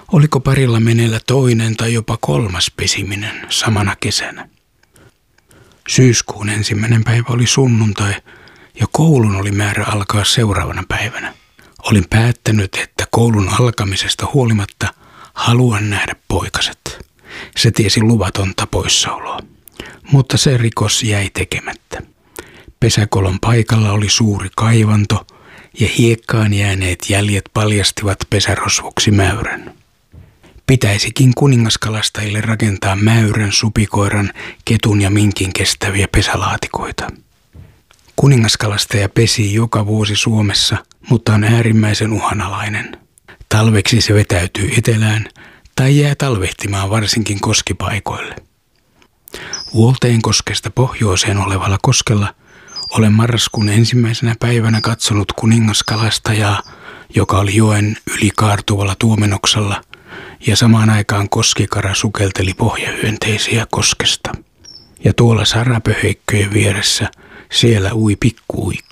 Oliko parilla meneillä toinen tai jopa kolmas pesiminen samana kesänä? Syyskuun 1. päivä oli sunnuntai ja koulun oli määrä alkaa seuraavana päivänä. Olin päättänyt, että koulun alkamisesta huolimatta haluan nähdä poikaset. Se tiesi luvatonta poissaoloa, mutta se rikos jäi tekemättä. Pesäkolon paikalla oli suuri kaivanto ja hiekkaan jääneet jäljet paljastivat pesärosvoksi mäyrän. Pitäisikin kuningaskalastajille rakentaa mäyrän, supikoiran, ketun ja minkin kestäviä pesälaatikoita. Kuningaskalastaja pesi joka vuosi Suomessa, mutta on äärimmäisen uhanalainen. Talveksi se vetäytyy etelään tai jää talvehtimaan varsinkin koskipaikoille. Vuolteenkoskesta pohjoiseen olevalla koskella olen marraskuun 1. päivänä katsonut kuningaskalastajaa, joka oli joen yli kaartuvalla tuomenoksella, ja samaan aikaan koskikara sukelteli pohjahyönteisiä koskesta. Ja tuolla sarapöheikköjen vieressä siellä ui pikkuuikka.